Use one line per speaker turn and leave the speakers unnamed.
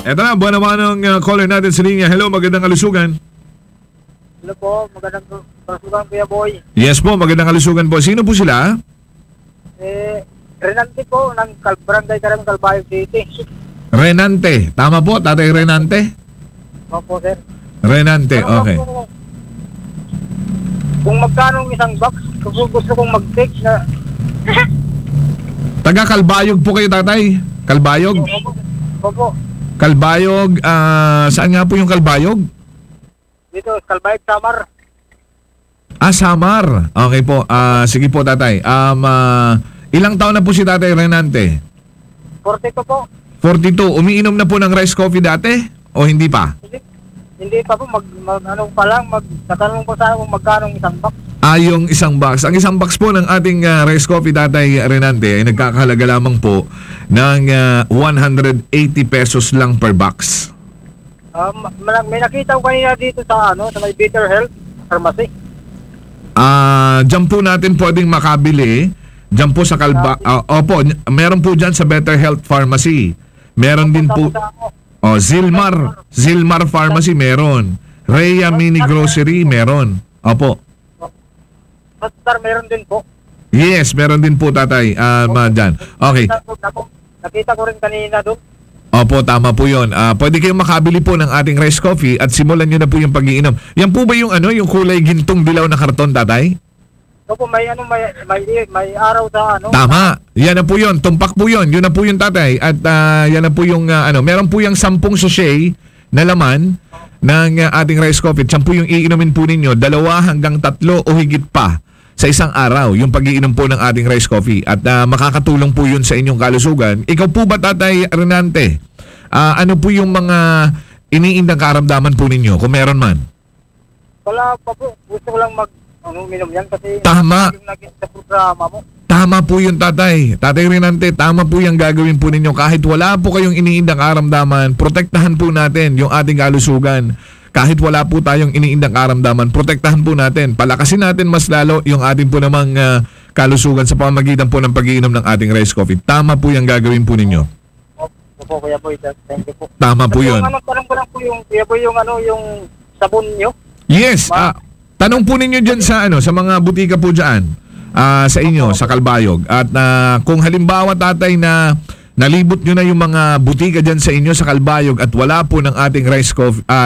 Eto na, buwan naman ang caller natin sa linya. Hello, magandang kalusugan.
Hello po, magandang kalusugan Kuya Boy.
Yes po, magandang kalusugan po. Sino po sila?
Renante po ng Barangay Karam, Calbayog City.
Renante. Tama po, Tatay Renante?
Opo, sir.
Renante,
Ano
okay.
po, kung magkano ang isang box, gusto kong mag-take na...
Taga Calbayog po kayo, Tatay? Calbayog?
Opo.
Calbayog, saan nga po yung Calbayog?
Dito, Calbayog, Samar.
Samar. Okay po. Sige po, Tatay. Ilang taon na po si Tatay Renante?
42 po.
42. Umiinom na po ng rice coffee dati? O hindi pa?
Hindi pa po, tatanong po sa kung magkano ang isang box.
Yung isang box. Ang isang box po ng ating rice coffee, Tatay Renante, ay nagkakahalaga lamang po ng 180 pesos lang per box.
May nakita ko kanina dito sa may Better Health Pharmacy.
Diyan po natin pwedeng makabili. Diyan po sa opo, meron po diyan sa Better Health Pharmacy. Meron din po Zilmar Pharmacy meron. Rhea Mini Grocery meron. Opo.
Sir, meron din po.
Yes, meron din po, Tatay. Diyan. Okay.
Nakita ko rin kanina doon.
Opo, tama po yun. Pwede kayong makabili po ng ating rice coffee at simulan nyo na po yung pag-iinom. Yan po ba yung yung kulay gintong dilaw na karton, Tatay?
Opo, may araw sa
Tama. Yan na po yun. Tumpak po yun. Yun na po yung, Tatay. At yan na po yung meron po yung 10 sachet na laman ng ating rice coffee. Yan po yung iinumin po ninyo. 2 hanggang 3 o higit pa sa isang araw yung pag-iinom po ng ating rice coffee. At makakatulong po yun sa inyong kalusugan. Ikaw po ba, Tatay Renante? Ano po yung mga iniindang karamdaman po ninyo kung meron man?
Wala pa po. Gusto ko lang uminom yan kasi
Tama.
yung naging sa programa mo.
Tama po yun, Tatay. Tatay Renante, tama po yung gagawin po ninyo. Kahit wala po kayong iniindang karamdaman, protektahan po natin yung ating kalusugan. Kahit wala po tayong iniindang karamdaman, protektahan po natin. Palakasin natin mas lalo yung ating po namang kalusugan sa pamamagitan po ng pag-iinom ng ating rice coffee. Tama po yung gagawin po ninyo.
Opo, Kuya Boy. Thank you po.
Tama po yun.
Tanong ko lang po yung Kuya Boy, yung sabon nyo.
Yes. Tanong po ninyo dyan sa mga butika po dyan. Sa inyo, sa Calbayog. At kung halimbawa, Tatay, na nalibot nyo na yung mga butika dyan sa inyo sa Calbayog at wala po ng ating rice coffee,